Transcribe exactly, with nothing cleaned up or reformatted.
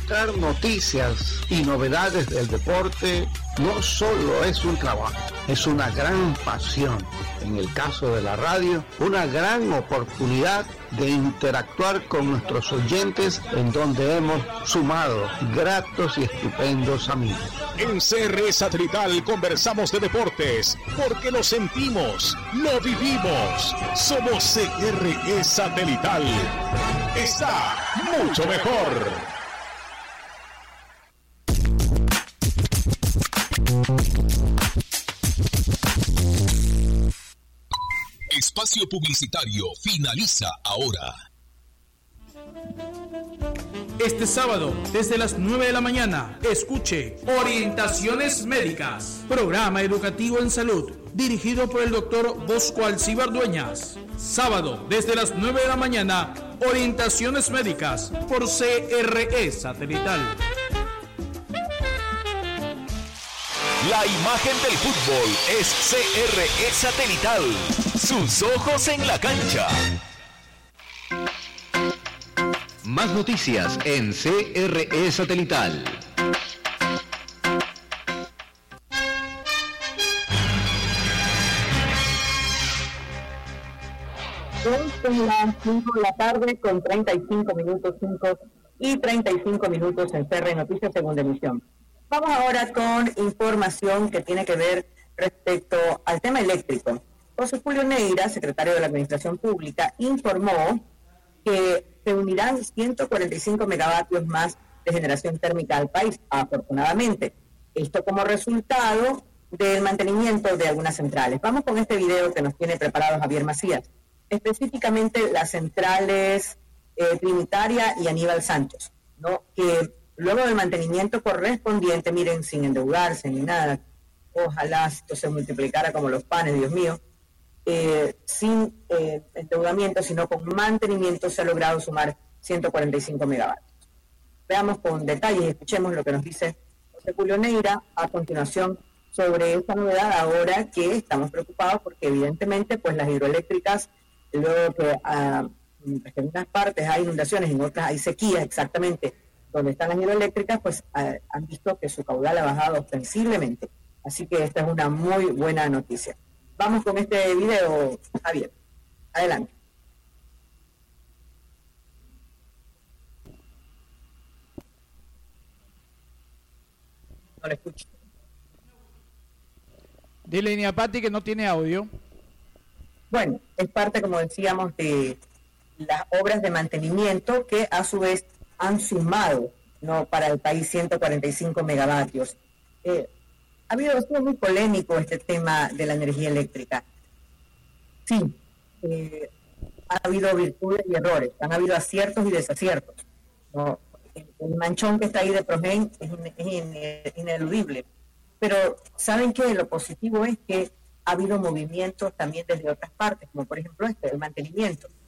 buscar noticias y novedades del deporte no solo es un trabajo, es una gran pasión. En el caso de la radio, una gran oportunidad de interactuar con nuestros oyentes, en donde hemos sumado gratos y estupendos amigos. En C R E Satelital conversamos de deportes, porque lo sentimos, lo vivimos. Somos C R E Satelital. Está mucho mejor. Espacio publicitario finaliza ahora. Este sábado, desde las nueve de la mañana, escuche Orientaciones Médicas, programa educativo en salud, dirigido por el doctor Bosco Alcíbar Dueñas. Sábado, desde las nueve de la mañana, Orientaciones Médicas, por C R E Satelital. La imagen del fútbol es C R E Satelital. Sus ojos en la cancha. Más noticias en C R E Satelital. Son las cinco de la tarde con treinta y cinco minutos, cinco y treinta y cinco minutos en C R E Noticias, segunda emisión. Vamos ahora con información que tiene que ver respecto al tema eléctrico. José Julio Neira, secretario de la Administración Pública, informó que se unirán ciento cuarenta y cinco megavatios más de generación térmica al país, afortunadamente. Esto como resultado del mantenimiento de algunas centrales. Vamos con este video que nos tiene preparado Javier Macías. Específicamente las centrales eh, Trinitaria y Aníbal Santos, ¿no? Que luego del mantenimiento correspondiente, miren, sin endeudarse ni nada, ojalá esto se multiplicara como los panes, Dios mío, eh, sin eh, endeudamiento, sino con mantenimiento, se ha logrado sumar ciento cuarenta y cinco megavatios. Veamos con detalles y escuchemos lo que nos dice José Julio Neira a continuación sobre esta novedad, ahora que estamos preocupados porque evidentemente pues las hidroeléctricas, luego que uh, en unas partes hay inundaciones, en otras hay sequías, exactamente donde están las hidroeléctricas, pues uh, han visto que su caudal ha bajado ostensiblemente. Así que esta es una muy buena noticia. Vamos con este video, Javier. Adelante. No lo escucho. Dile, Inia Patti, que no tiene audio. Bueno, es parte, como decíamos, de las obras de mantenimiento que a su vez han sumado, ¿no?, para el país ciento cuarenta y cinco megavatios. Eh, ha habido, ha sido muy polémico este tema de la energía eléctrica. Sí, eh, ha habido virtudes y errores, han habido aciertos y desaciertos, ¿no? El, el manchón que está ahí de Progen es, in, es in, ineludible. Pero ¿saben qué? Lo positivo es que ha habido movimientos también desde otras partes, como por ejemplo este, el mantenimiento.